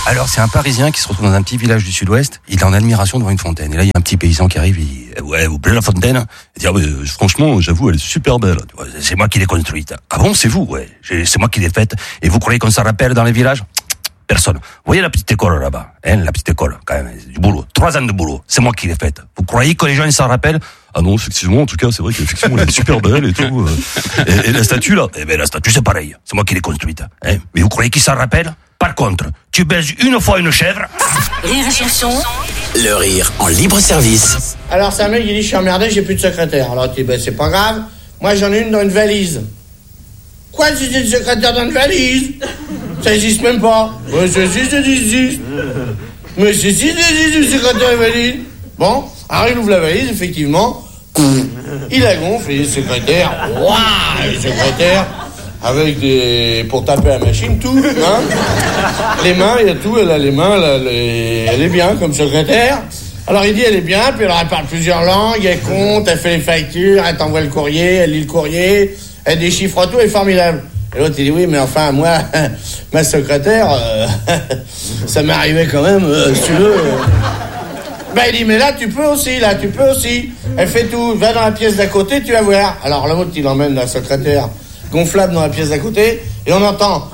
Alors, c'est un Parisien qui se retrouve dans un petit village du sud-ouest. Il est en admiration devant une fontaine. Et là, il y a un petit paysan qui arrive. Il dit, ouais, vous plaît la fontaine? Il dit, ah, ouais, franchement, j'avoue, elle est super belle. C'est moi qui l'ai construite. Ah bon, c'est vous? Ouais, c'est moi qui l'ai faite. Et vous croyez qu'on s'en rappelle dans les villages? Personne. Vous voyez la petite école là-bas, la petite école, quand même, du boulot. 3 ans de boulot. C'est moi qui l'ai faite. Vous croyez que les gens ils s'en rappellent? Ah non, effectivement, en tout cas, c'est vrai qu'effectivement, elle est super belle et tout. Et la statue là, la statue c'est pareil. C'est moi qui l'ai construite. Mais vous croyez qu'ils s'en rappellent? Par contre, tu baises une fois une chèvre. Rire et chanson. Le rire en libre service. Alors c'est un mec qui dit, je suis emmerdé, j'ai plus de secrétaire. Alors tu dis, ben c'est pas grave, moi j'en ai une dans une valise. Quoi, tu dis une secrétaire dans une valise? Ça existe même pas. Ouais, ça existe. Mais c'est si, une secrétaire dans une valise. Bon, alors il ouvre la valise, effectivement. Il la gonfle, il est secrétaire. Waouh, il est secrétaire. Avec des... pour taper à la machine, tout, hein. Les mains, il y a tout, elle a les mains, elle est bien comme secrétaire. Alors il dit, elle est bien, puis alors elle parle plusieurs langues, elle compte, elle fait les factures, elle t'envoie le courrier, elle lit le courrier, elle déchiffre tout, elle est formidable. Et l'autre il dit, oui, mais enfin, moi, ma secrétaire, ça m'est arrivé quand même, si tu veux. Ben il dit, mais là tu peux aussi. Elle fait tout, va dans la pièce d'à côté, tu vas voir. Alors l'autre il emmène la secrétaire gonflable dans la pièce d'à côté, et on entend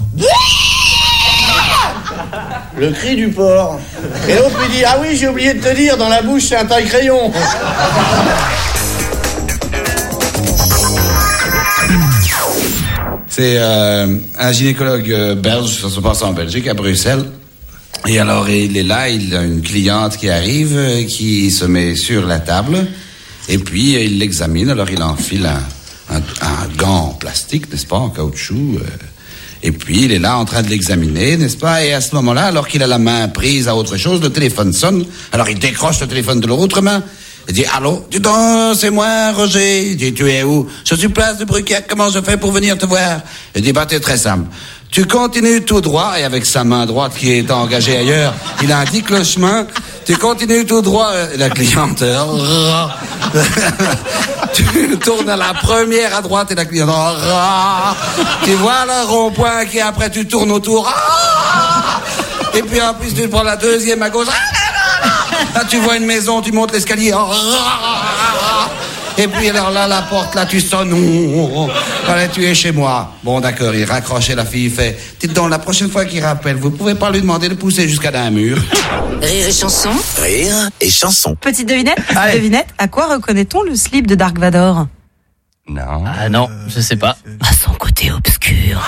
le cri du porc. Et l'autre lui dit, ah oui, j'ai oublié de te dire, dans la bouche c'est un taille-crayon. C'est un gynécologue belge, ça se passe en Belgique, à Bruxelles. Et alors, il est là, il a une cliente qui arrive, qui se met sur la table, et puis il l'examine, alors il enfile un gant en plastique, n'est-ce pas, en caoutchouc, et puis il est là en train de l'examiner, n'est-ce pas, et à ce moment-là, alors qu'il a la main prise à autre chose, le téléphone sonne, alors il décroche le téléphone de l'autre main, il dit, allô, dis donc, c'est moi, Roger. Il dit, tu es où? Je suis place de Bruquière, comment je fais pour venir te voir? Il dit, bah, t'es très simple. Tu continues tout droit, et avec sa main droite qui est engagée ailleurs, il indique le chemin. Tu continues tout droit, la cliente. Tu tournes à la première à droite et la cliente. Tu vois le rond-point qui après tu tournes autour. Et puis en plus tu prends la deuxième à gauche. Là tu vois une maison, tu montes l'escalier. Et puis alors là, la porte, là, tu sonnes. Allez, tu es chez moi. Bon, d'accord, il raccroche et la fille fait. Dites donc, la prochaine fois qu'il rappelle, vous pouvez pas lui demander de pousser jusqu'à un mur. Rire et chanson. Rire et chanson. Petite devinette. Devinette, à quoi reconnaît-on le slip de Dark Vador? Non. Ah non, je sais pas. À son côté obscur.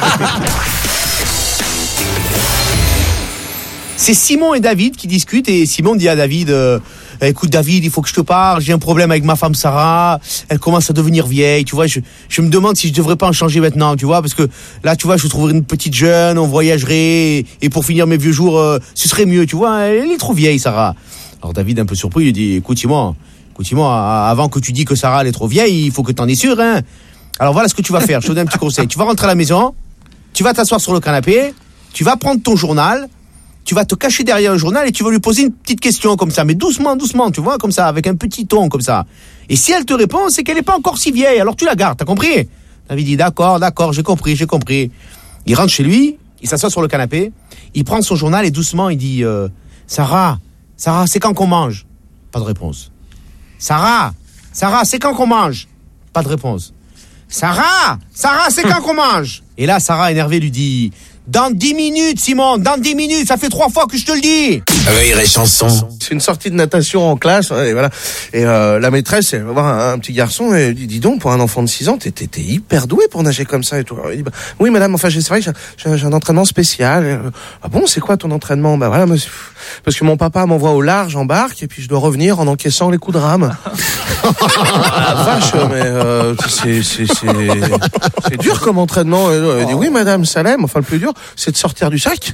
C'est Simon et David qui discutent et Simon dit à David écoute David, il faut que je te parle, j'ai un problème avec ma femme Sarah, elle commence à devenir vieille, tu vois, je me demande si je devrais pas en changer maintenant, tu vois, parce que là, tu vois, je trouverais une petite jeune, on voyagerait et pour finir mes vieux jours, ce serait mieux, tu vois, elle est trop vieille Sarah. Alors David, un peu surpris, il dit écoute Simon, avant que tu dis que Sarah elle est trop vieille, il faut que t'en es sûr, hein. Alors voilà ce que tu vas faire, je te donne un petit conseil, tu vas rentrer à la maison, tu vas t'asseoir sur le canapé, tu vas prendre ton journal, tu vas te cacher derrière le journal et tu vas lui poser une petite question comme ça, mais doucement, tu vois, comme ça, avec un petit ton comme ça. Et si elle te répond, c'est qu'elle n'est pas encore si vieille, alors tu la gardes, t'as compris? David dit d'accord, j'ai compris. Il rentre chez lui, il s'assoit sur le canapé, il prend son journal et doucement il dit Sarah, c'est quand qu'on mange? Pas de réponse. Sarah, c'est quand qu'on mange? Pas de réponse. Sarah, c'est quand qu'on mange? Et là, Sarah, énervée, lui dit dans 10 minutes, Simon, ça fait 3 fois que je te le dis. Rire et chanson. C'est une sortie de natation en classe, et voilà. Et la maîtresse, elle va voir un petit garçon et dit, dis donc, pour un enfant de 6 ans, t'es hyper doué pour nager comme ça et tout. Alors, il dit, bah, oui madame, enfin c'est vrai que j'ai un entraînement spécial. Ah bon, c'est quoi ton entraînement? Bah voilà, parce que mon papa m'envoie au large en barque et puis je dois revenir en encaissant les coups de rame. Vache, mais c'est dur comme entraînement. Elle dit, oui madame, ça l'aime, enfin le plus dur, c'est de sortir du sac.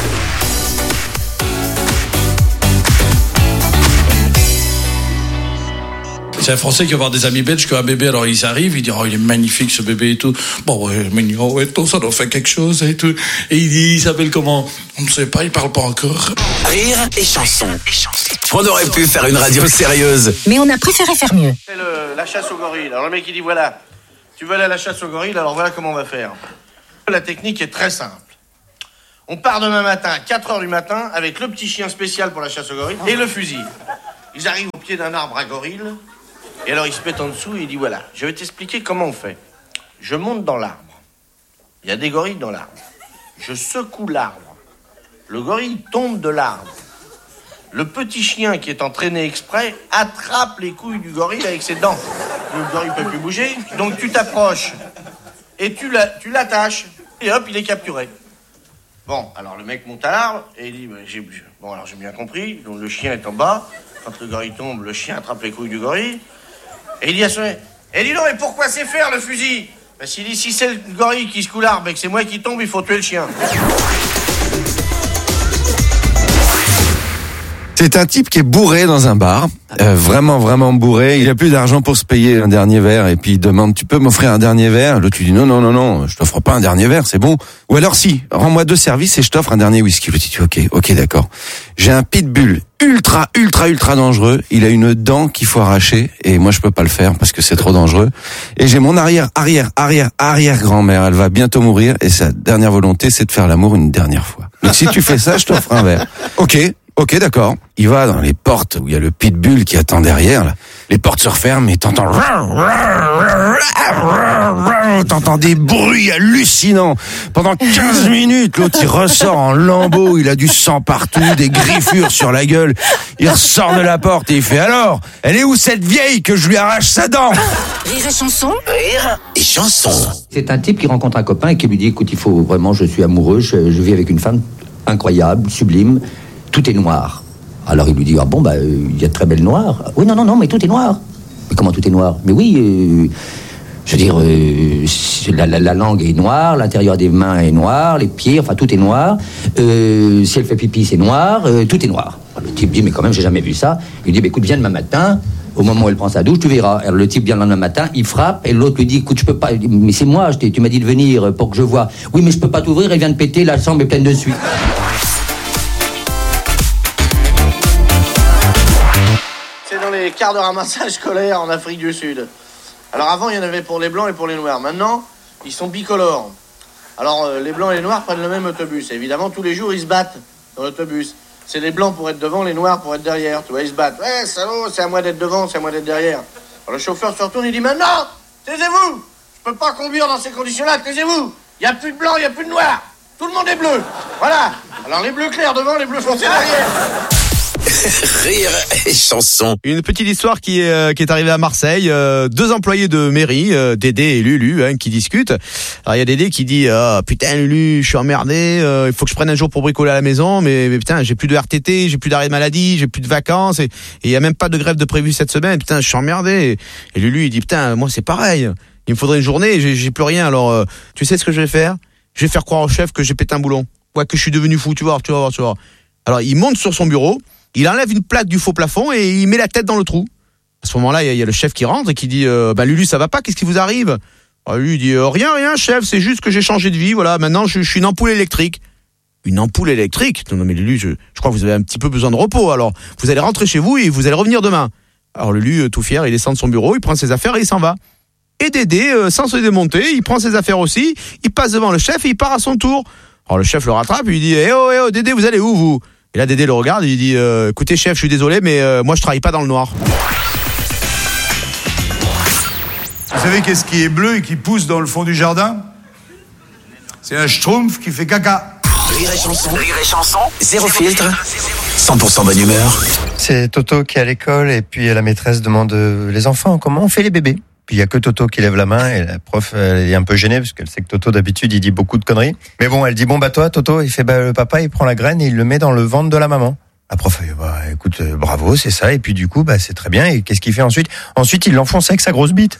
C'est un Français qui va avoir des amis belges qui ont un bébé, alors ils arrivent, ils disent oh il est magnifique ce bébé et tout. Bon ouais, mignon, ouais, tout ça doit faire quelque chose et tout. Et il s'appelle comment? On ne sait pas, il parle pas encore. Rire et chanson. On aurait pu faire une radio sérieuse. Mais on a préféré faire mieux. C'est la chasse aux gorilles. Alors le mec il dit voilà, tu veux aller à la chasse aux gorilles, alors voilà comment on va faire. La technique est très simple. On part demain matin, 4h du matin, avec le petit chien spécial pour la chasse aux gorilles et le fusil. Ils arrivent au pied d'un arbre à gorilles, et alors il se met en dessous et il dit voilà, je vais t'expliquer comment on fait. Je monte dans l'arbre. Il y a des gorilles dans l'arbre. Je secoue l'arbre. Le gorille tombe de l'arbre. Le petit chien qui est entraîné exprès attrape les couilles du gorille avec ses dents. Le gorille ne peut plus bouger, donc tu t'approches et tu l'attaches et hop, il est capturé. Bon, alors le mec monte à l'arbre et il dit alors j'ai bien compris, donc le chien est en bas. Quand le gorille tombe, le chien attrape les couilles du gorille et il dit à son mec, dis donc, mais pourquoi c'est faire le fusil? Parce qu'il dit si c'est le gorille qui secoue l'arbre et que c'est moi qui tombe, il faut tuer le chien. C'est un type qui est bourré dans un bar, vraiment bourré. Il a plus d'argent pour se payer un dernier verre et puis il demande tu peux m'offrir un dernier verre? L'autre lui dit non, je t'offre pas un dernier verre, c'est bon. Ou alors si, rends-moi 2 services et je t'offre un dernier whisky. L'autre dit ok d'accord. J'ai un pitbull ultra dangereux. Il a une dent qu'il faut arracher et moi je peux pas le faire parce que c'est trop dangereux. Et j'ai mon arrière grand-mère, elle va bientôt mourir et sa dernière volonté c'est de faire l'amour une dernière fois. Donc si tu fais ça, je t'offre un verre. Ok, d'accord. Il va dans les portes où il y a le pitbull qui attend derrière. Là. Les portes se referment et t'entends des bruits hallucinants. Pendant 15 minutes, l'autre il ressort en lambeaux, il a du sang partout, des griffures sur la gueule. Il ressort de la porte et il fait alors, elle est où cette vieille que je lui arrache sa dent? Rire et chanson. Rire et chanson. C'est un type qui rencontre un copain et qui lui dit écoute, il faut vraiment, je suis amoureux, je vis avec une femme incroyable, sublime. Tout est noir. Alors il lui dit il y a de très belles noires. Oui non mais tout est noir. Mais comment tout est noir? Mais oui, je veux dire la langue est noire, l'intérieur des mains est noir, les pieds, enfin tout est noir. Si elle fait pipi c'est noir, tout est noir. Alors, le type dit mais quand même j'ai jamais vu ça. Il dit écoute viens demain matin. Au moment où elle prend sa douche, tu verras. Alors, le type vient le lendemain matin, il frappe, et l'autre lui dit, écoute, je peux pas, mais c'est moi, tu m'as dit de venir pour que je vois. Oui, mais je peux pas t'ouvrir, elle vient de péter, la chambre est pleine de suie. Les quarts de ramassage scolaire en Afrique du Sud. Alors avant, il y en avait pour les blancs et pour les noirs. Maintenant, ils sont bicolores. Alors les blancs et les noirs prennent le même autobus. Et évidemment, tous les jours, ils se battent dans l'autobus. C'est les blancs pour être devant, les noirs pour être derrière. Tu vois, ils se battent. Ouais, salaud, c'est à moi d'être devant, c'est à moi d'être derrière. Alors le chauffeur se retourne, il dit maintenant, taisez-vous. Je peux pas conduire dans ces conditions-là, taisez-vous. Il y a plus de blanc, il y a plus de noir. Tout le monde est bleu. Voilà. Alors les bleus clairs devant, les bleus foncés derrière. Rire et chanson. Une petite histoire qui est arrivée à Marseille. 2 employés de mairie, Dédé et Lulu, qui discutent. Alors il y a Dédé qui dit putain Lulu, je suis emmerdé, il faut que je prenne un jour pour bricoler à la maison, mais putain j'ai plus de RTT, j'ai plus d'arrêt de maladie, j'ai plus de vacances et il y a même pas de grève de prévu cette semaine. Putain je suis emmerdé. Et Lulu il dit putain moi c'est pareil. Il me faudrait une journée, j'ai plus rien. Alors tu sais ce que je vais faire? Je vais faire croire au chef que j'ai pété un boulon. Ouais que je suis devenu fou. Tu vas voir. Alors il monte sur son bureau. Il enlève une plaque du faux plafond et il met la tête dans le trou. À ce moment-là, il y a le chef qui rentre et qui dit Lulu, ça va pas, qu'est-ce qui vous arrive? Alors, lui, il dit rien, chef, c'est juste que j'ai changé de vie, voilà, maintenant je suis une ampoule électrique. Une ampoule électrique? Non, mais Lulu, je crois que vous avez un petit peu besoin de repos, alors vous allez rentrer chez vous et vous allez revenir demain. Alors Lulu, tout fier, il descend de son bureau, il prend ses affaires et il s'en va. Et Dédé, sans se démonter, il prend ses affaires aussi, il passe devant le chef et il part à son tour. Alors le chef le rattrape, il dit oh, Dédé, vous allez où, vous? Et là, Dédé le regarde et il dit écoutez, chef, je suis désolé, mais moi, je travaille pas dans le noir. Vous savez qu'est-ce qui est bleu et qui pousse dans le fond du jardin? C'est un schtroumpf qui fait caca. Rire et chanson. Zéro filtre. 100% bonne humeur. C'est Toto qui est à l'école et puis la maîtresse demande les enfants, comment on fait les bébés? Puis il y a que Toto qui lève la main et la prof elle est un peu gênée parce qu'elle sait que Toto d'habitude il dit beaucoup de conneries. Mais bon, elle dit toi Toto, il fait le papa il prend la graine et il le met dans le ventre de la maman. La prof elle dit écoute bravo, c'est ça et puis du coup c'est très bien et qu'est-ce qu'il fait ensuite? Ensuite, il l'enfonce avec sa grosse bite.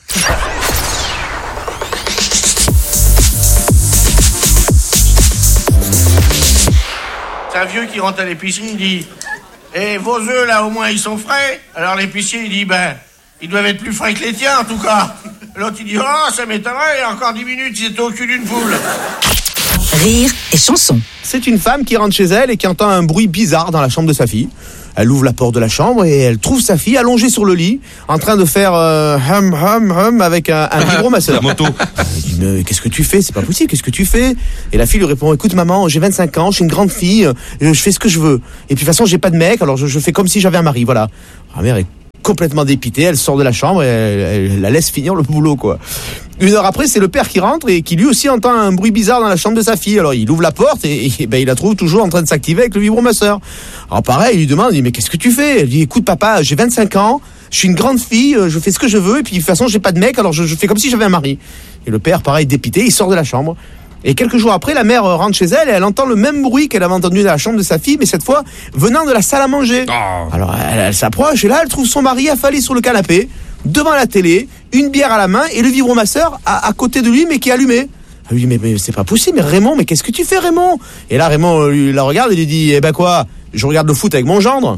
C'est un vieux qui rentre à l'épicerie, il dit vos œufs là au moins ils sont frais? Alors l'épicier il dit ils doivent être plus frais que les tiens, en tout cas. L'autre, il dit ça m'étonnerait, il y a encore 10 minutes, ils étaient au cul d'une poule. Rire et chanson. C'est une femme qui rentre chez elle et qui entend un bruit bizarre dans la chambre de sa fille. Elle ouvre la porte de la chambre et elle trouve sa fille allongée sur le lit, en train de faire hum avec un vibromasseur. La moto. Elle dit, mais qu'est-ce que tu fais? C'est pas possible, qu'est-ce que tu fais? Et la fille lui répond, écoute maman, j'ai 25 ans, je suis une grande fille, je fais ce que je veux. Et puis de toute façon, j'ai pas de mec, alors je fais comme si j'avais un mari, voilà. La mère est complètement dépitée, elle sort de la chambre et elle la laisse finir le boulot, quoi. 1 heure après, c'est le père qui rentre et qui lui aussi entend un bruit bizarre dans la chambre de sa fille. Alors il ouvre la porte et il la trouve toujours en train de s'activer avec le vibromasseur. Alors pareil, il lui demande, il dit, mais qu'est-ce que tu fais? Elle dit, écoute papa, j'ai 25 ans, je suis une grande fille, je fais ce que je veux et puis de toute façon j'ai pas de mec, alors je fais comme si j'avais un mari. Et le père, pareil, dépité, il sort de la chambre. Et quelques jours après, la mère rentre chez elle et elle entend le même bruit qu'elle avait entendu dans la chambre de sa fille, mais cette fois venant de la salle à manger. Oh. Alors elle s'approche et là elle trouve son mari affalé sur le canapé, devant la télé, une bière à la main et le vibromasseur à côté de lui mais qui est allumé. Elle lui dit mais c'est pas possible, mais Raymond, mais qu'est-ce que tu fais Raymond? Et là Raymond la regarde et lui dit, eh ben quoi, je regarde le foot avec mon gendre.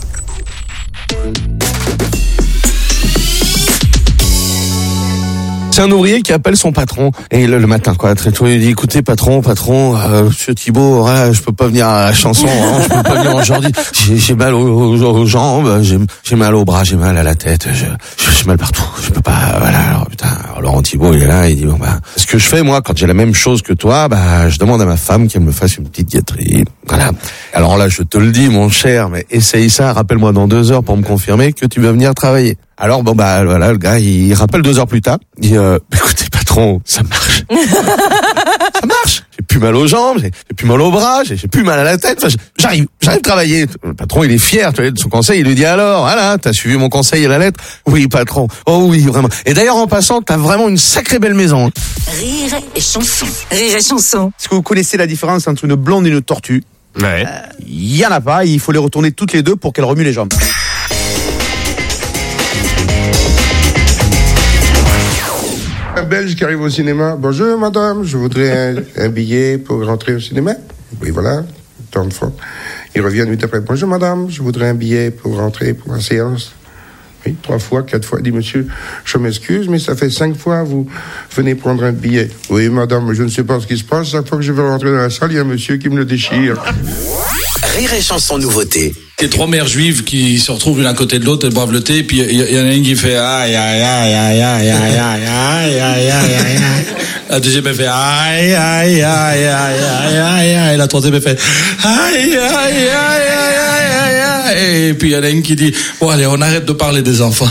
C'est un ouvrier qui appelle son patron et le matin quoi, très tôt, il dit écoutez patron, monsieur Thibault, voilà, je peux pas venir à la chanson, hein, je peux pas venir aujourd'hui. J'ai mal aux jambes, j'ai mal aux bras, j'ai mal à la tête, j'ai mal partout, je peux pas, voilà. Alors putain, Laurent Thibault il est là, il dit bon bah, ce que je fais moi quand j'ai la même chose que toi, bah je demande à ma femme qu'elle me fasse une petite gâterie. Voilà. Alors là, je te le dis mon cher, mais essaye ça, rappelle-moi dans 2 heures pour me confirmer que tu vas venir travailler. Alors bon bah voilà, le gars il rappelle 2 heures plus tard, il dit écoutez patron, ça marche. Ça marche. J'ai plus mal aux jambes, j'ai plus mal aux bras, j'ai plus mal à la tête, enfin, j'arrive à travailler. Le patron il est fier de son conseil, il lui dit alors, voilà, t'as suivi mon conseil à la lettre? Oui patron. Oh oui, vraiment. Et d'ailleurs en passant, t'as vraiment une sacrée belle maison. Rire et chanson. Rire et chanson. Est-ce que vous connaissez la différence entre une blonde et une tortue? Ouais. Il y en a pas, il faut les retourner toutes les deux pour qu'elles remuent les jambes. Un Belge qui arrive au cinéma. Bonjour madame, je voudrais un billet pour rentrer au cinéma. Oui voilà, tant de fois. Il revient 8 après. Bonjour madame, je voudrais un billet pour rentrer pour la séance. Oui, 3 fois, 4 fois. Il dit monsieur, je m'excuse, mais ça fait 5 fois vous venez prendre un billet. Oui madame, je ne sais pas ce qui se passe. Chaque fois que je veux rentrer dans la salle, il y a un monsieur qui me le déchire. Rire et chanson nouveauté. Les 3 mères juives qui se retrouvent l'une à côté de l'autre, elles boivent le thé, puis il y en a une qui fait aïe aïe aïe aïe aïe aïe aïe aïe aïe aïe. La deuxième elle fait aïe aïe aïe aïe aïe aïe. La troisième elle fait aïe aïe aïe aïe aïe. Et puis il y en a une qui dit bon allez, on arrête de parler des enfants.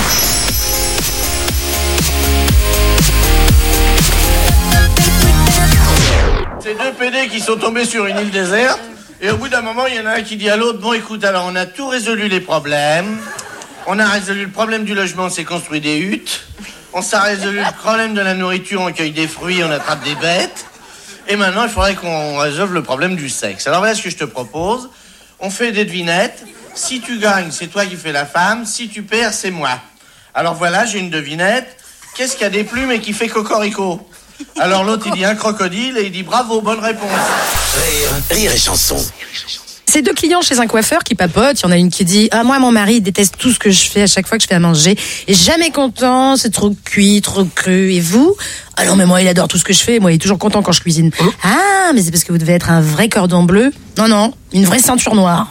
C'est 2 PD qui sont tombés sur une île déserte. Et au bout d'un moment, il y en a un qui dit à l'autre, bon écoute, alors on a tout résolu les problèmes. On a résolu le problème du logement, on s'est construit des huttes. On s'est résolu le problème de la nourriture, on cueille des fruits, on attrape des bêtes. Et maintenant, il faudrait qu'on résolve le problème du sexe. Alors voilà ce que je te propose. On fait des devinettes. Si tu gagnes, c'est toi qui fais la femme. Si tu perds, c'est moi. Alors voilà, j'ai une devinette. Qu'est-ce qu'il y a des plumes et qui fait cocorico? Alors l'autre, il dit un crocodile et il dit bravo, bonne réponse. Rire et chanson. C'est 2 clients chez un coiffeur qui papotent. Il y en a une qui dit moi mon mari il déteste tout ce que je fais à chaque fois que je fais à manger. Et jamais content, c'est trop cuit, trop cru. Et vous? Ah non mais moi il adore tout ce que je fais. Moi il est toujours content quand je cuisine. Ah mais c'est parce que vous devez être un vrai cordon bleu. Non, une vraie ceinture noire.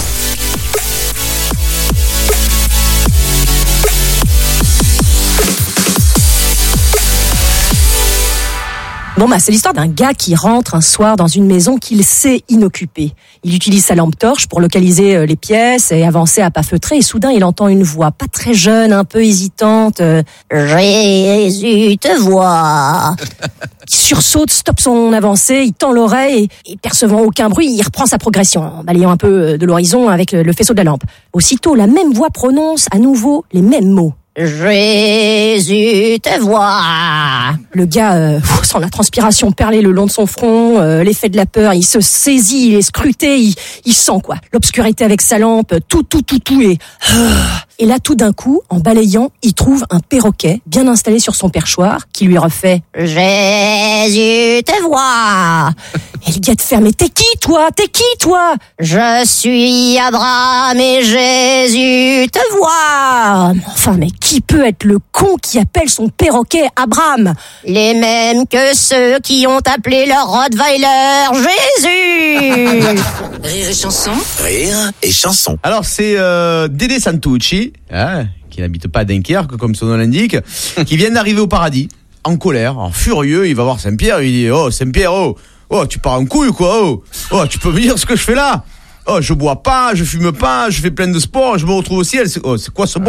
Bon c'est l'histoire d'un gars qui rentre un soir dans une maison qu'il sait inoccupée. Il utilise sa lampe torche pour localiser les pièces et avancer à pas feutrés. Et soudain, il entend une voix pas très jeune, un peu hésitante. Jésus te voit. Il sursaute, stoppe son avancée, il tend l'oreille et percevant aucun bruit, il reprend sa progression en balayant un peu de l'horizon avec le faisceau de la lampe. Aussitôt, la même voix prononce à nouveau les mêmes mots. Jésus te voit. Le gars sent la transpiration perler le long de son front, l'effet de la peur, il se saisit, il est scruté, il sent quoi, l'obscurité avec sa lampe, tout et là tout d'un coup, en balayant, il trouve un perroquet bien installé sur son perchoir qui lui refait Jésus te voit. Et le gars te fait mais t'es qui toi? Je suis Abraham et Jésus te voit. Enfin mais qui peut être le con qui appelle son perroquet Abraham? Les mêmes que ceux qui ont appelé leur Rottweiler Jésus. Rire et chanson. Rire et chanson. Alors c'est Dédé Santucci, qui n'habite pas à Dunkerque comme son nom l'indique, qui vient d'arriver au paradis, en colère, en furieux. Il va voir Saint-Pierre, il dit: oh Saint-Pierre, oh tu pars en couille quoi, oh tu peux me dire ce que je fais là? Oh, je bois pas, je fume pas, je fais plein de sport, je me retrouve au ciel. C'est quoi ce